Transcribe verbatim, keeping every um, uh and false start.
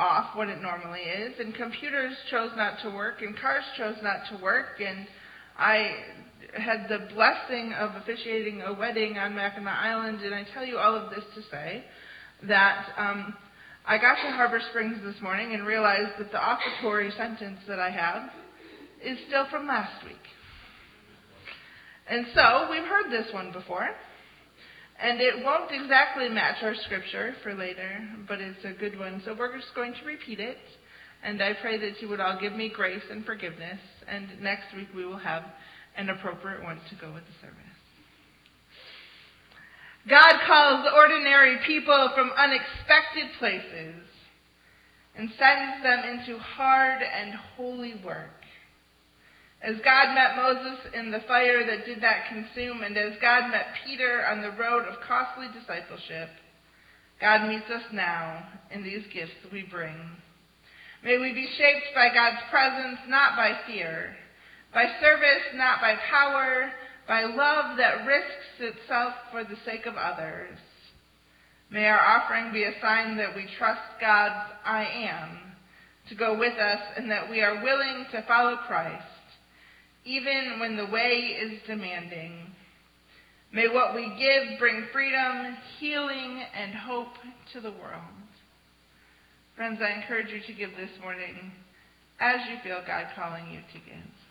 off what it normally is, and computers chose not to work, and cars chose not to work, and I had the blessing of officiating a wedding on Mackinac Island, and I tell you all of this to say that um, I got to Harbor Springs this morning and realized that the offertory sentence that I have is still from last week. And so we've heard this one before, and it won't exactly match our scripture for later, but it's a good one. So we're just going to repeat it, and I pray that you would all give me grace and forgiveness, and next week we will have an appropriate one to go with the service. God calls ordinary people from unexpected places and sends them into hard and holy work. As God met Moses in the fire that did not consume, and as God met Peter on the road of costly discipleship, God meets us now in these gifts we bring. May we be shaped by God's presence, not by fear, by service, not by power, by love that risks itself for the sake of others. May our offering be a sign that we trust God's I am to go with us, and that we are willing to follow Christ, even when the way is demanding. May what we give bring freedom, healing, and hope to the world. Friends, I encourage you to give this morning as you feel God calling you to give.